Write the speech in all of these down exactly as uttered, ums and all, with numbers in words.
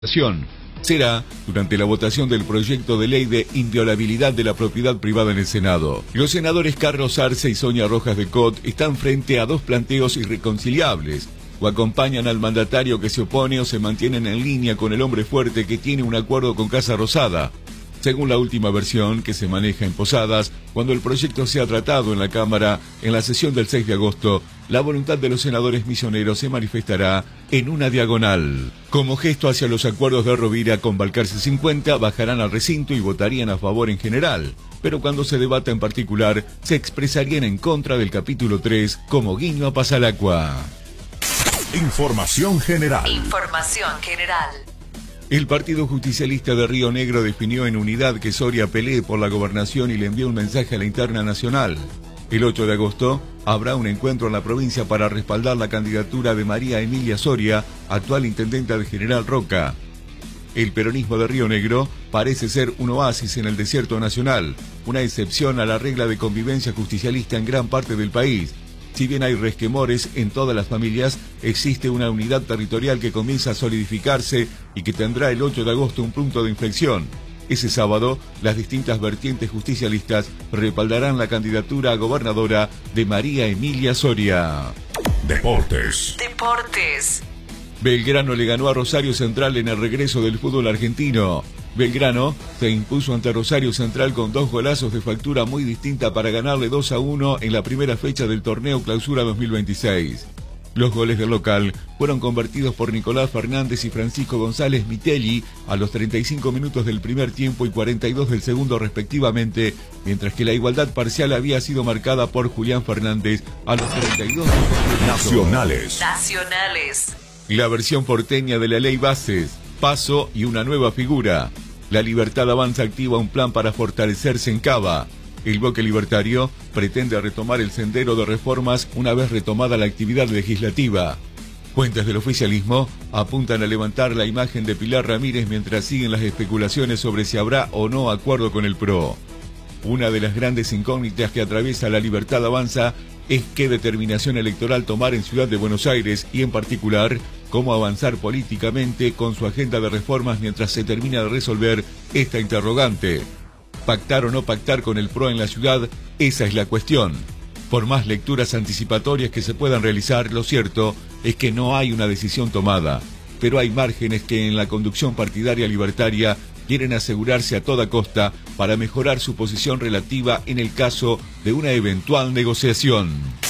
Será durante la votación del proyecto de ley de inviolabilidad de la propiedad privada en el Senado. Los senadores Carlos Arce y Sonia Rojas de Cot están frente a dos planteos irreconciliables. O acompañan al mandatario que se opone o se mantienen en línea con el hombre fuerte que tiene un acuerdo con Casa Rosada. Según la última versión que se maneja en Posadas, cuando el proyecto sea tratado en la Cámara en la sesión del seis de agosto, la voluntad de los senadores misioneros se manifestará en una diagonal. Como gesto hacia los acuerdos de Rovira con Balcarce cincuenta, bajarán al recinto y votarían a favor en general, pero cuando se debata en particular, se expresarían en contra del capítulo tres como guiño a Pasalacua. Información general. Información general. El Partido Justicialista de Río Negro definió en unidad que Soria pelee por la gobernación y le envió un mensaje a la interna nacional. El ocho de agosto habrá un encuentro en la provincia para respaldar la candidatura de María Emilia Soria, actual intendenta de General Roca. El peronismo de Río Negro parece ser un oasis en el desierto nacional, una excepción a la regla de convivencia justicialista en gran parte del país. Si bien hay resquemores en todas las familias, existe una unidad territorial que comienza a solidificarse y que tendrá el ocho de agosto un punto de inflexión. Ese sábado, las distintas vertientes justicialistas respaldarán la candidatura a gobernadora de María Emilia Soria. Deportes. Deportes. Belgrano le ganó a Rosario Central en el regreso del fútbol argentino. Belgrano se impuso ante Rosario Central con dos golazos de factura muy distinta para ganarle dos a uno en la primera fecha del torneo Clausura dos mil veintiséis. Los goles del local fueron convertidos por Nicolás Fernández y Francisco González Mitelli a los treinta y cinco minutos del primer tiempo y cuarenta y dos del segundo respectivamente, mientras que la igualdad parcial había sido marcada por Julián Fernández a los treinta y dos minutos. Nacionales. Nacionales. La versión porteña de la ley Bases, paso y una nueva figura. La Libertad Avanza activa un plan para fortalecerse en Cava. El bloque libertario pretende retomar el sendero de reformas una vez retomada la actividad legislativa. Fuentes del oficialismo apuntan a levantar la imagen de Pilar Ramírez mientras siguen las especulaciones sobre si habrá o no acuerdo con el P R O. Una de las grandes incógnitas que atraviesa la Libertad Avanza es qué determinación electoral tomar en Ciudad de Buenos Aires y en particular cómo avanzar políticamente con su agenda de reformas mientras se termina de resolver esta interrogante. ¿Pactar o no pactar con el P R O en la ciudad? Esa es la cuestión. Por más lecturas anticipatorias que se puedan realizar, lo cierto es que no hay una decisión tomada, pero hay márgenes que en la conducción partidaria libertaria quieren asegurarse a toda costa para mejorar su posición relativa en el caso de una eventual negociación.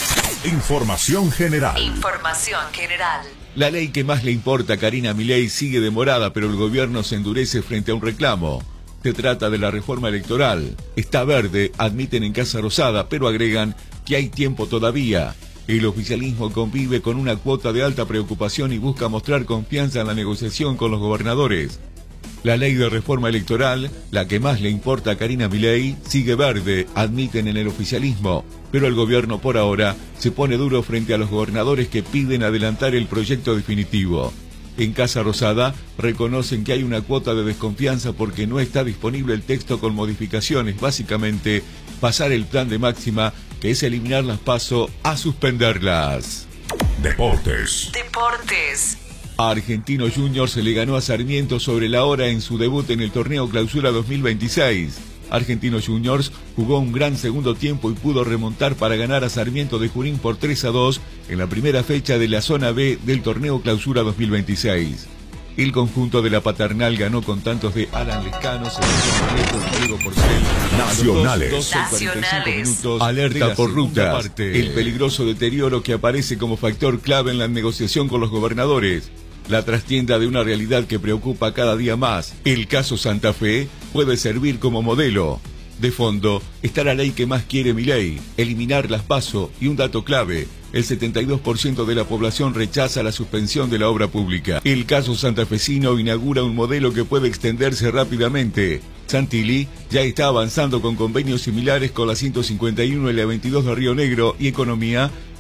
Información general. Información general. La ley que más le importa a Karina Milei sigue demorada, pero el gobierno se endurece frente a un reclamo. Se trata de la reforma electoral. Está verde, admiten en Casa Rosada, pero agregan que hay tiempo todavía. El oficialismo convive con una cuota de alta preocupación y busca mostrar confianza en la negociación con los gobernadores. La ley de reforma electoral, la que más le importa a Karina Milei, sigue verde, admiten en el oficialismo, pero el gobierno por ahora se pone duro frente a los gobernadores que piden adelantar el proyecto definitivo. En Casa Rosada reconocen que hay una cuota de desconfianza porque no está disponible el texto con modificaciones, básicamente pasar el plan de máxima, que es eliminar las PASO, a suspenderlas. Deportes. Deportes. A Argentino Junior se le ganó a Sarmiento sobre la hora en su debut en el torneo Clausura dos mil veintiséis. Argentino Juniors jugó un gran segundo tiempo y pudo remontar para ganar a Sarmiento de Junín por tres a dos en la primera fecha de la zona B del torneo Clausura dos mil veintiséis. El conjunto de la Paternal ganó con tantos de Alan Lescano, Sebastián Diego Porcel. Nacionales. doce, cuarenta y cinco Nacionales. minutos. Alerta por rutas. El peligroso deterioro que aparece como factor clave en la negociación con los gobernadores. La trastienda de una realidad que preocupa cada día más. El caso Santa Fe puede servir como modelo. De fondo está la ley que más quiere Milei, eliminar las PASO, y un dato clave: el setenta y dos por ciento de la población rechaza la suspensión de la obra pública. El caso santafesino inaugura un modelo que puede extenderse rápidamente. Santilli ya está avanzando con convenios similares con la ciento cincuenta y uno y la veintidós de Río Negro, y Economía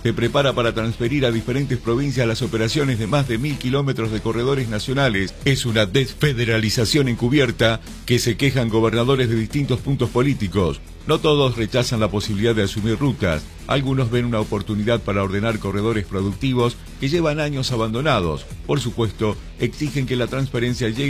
se prepara para transferir a diferentes provincias las operaciones de más de mil kilómetros de corredores nacionales. Es una desfederalización encubierta que se quejan gobernadores de distintos puntos políticos. No todos rechazan la posibilidad de asumir rutas. Algunos ven una oportunidad para ordenar corredores productivos que llevan años abandonados. Por supuesto, exigen que la transferencia llegue